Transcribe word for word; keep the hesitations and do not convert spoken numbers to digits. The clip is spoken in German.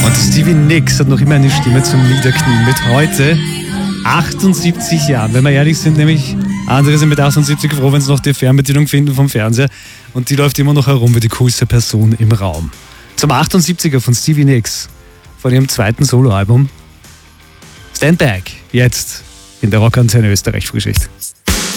Und Stevie Nicks hat noch immer eine Stimme zum Niederknien mit heute achtundsiebzig Jahren. Wenn wir ehrlich sind, nämlich andere sind mit achtundsiebzig froh, wenn sie noch die Fernbedienung finden vom Fernseher. Und die läuft immer noch herum wie die coolste Person im Raum. Zum achtundsiebziger von Stevie Nicks, von ihrem zweiten Soloalbum Stand Back, jetzt in der Rockantenne Österreich Frühschicht.